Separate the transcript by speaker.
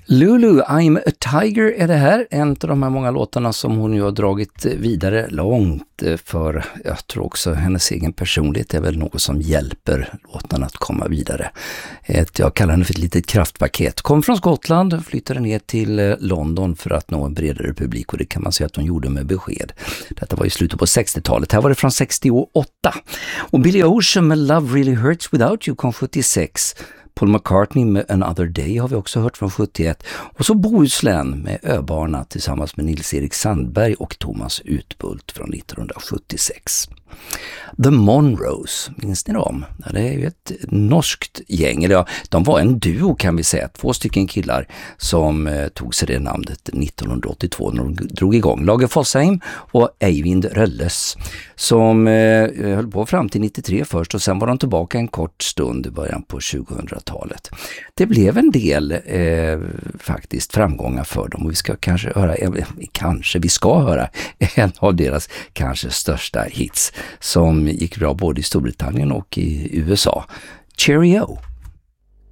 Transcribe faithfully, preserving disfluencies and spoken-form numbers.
Speaker 1: Lulu, I'm a Tiger är det här. En av de här många låtarna som hon ju har dragit vidare långt för, jag tror också hennes egen personlighet är väl något som hjälper låtarna att komma vidare. Ett, jag kallar henne för ett litet kraftpaket. Kom från Skottland, flyttade ner till London för att nå en bredare publik och det kan man säga att hon gjorde med besked. Detta var i slutet på sextiotalet. Här var det från sextioåtta. Och Billy Ocean med Love Really Hurts Without You kom sjuttiosex. Paul McCartney med Another Day har vi också hört från sjuttioett. Och så Bohuslän med Öbarna tillsammans med Nils-Erik Sandberg och Thomas Utbult från nittonhundrasjuttiosex. The Monroes, minns ni dem? Det är ju ett norskt gäng, eller ja, de var en duo kan vi säga, två stycken killar som eh, tog sig det namnet nittonhundraåttiotvå när de drog igång. Lage Fossheim och Eivind Rölles som eh, höll på fram till nittiotre först och sen var de tillbaka en kort stund i början på tjugohundratalet. Det blev en del eh, faktiskt framgångar för dem och vi ska kanske höra, eh, kanske vi ska höra en av deras kanske största hits som gick bra både i Storbritannien och i U S A. Cheerio!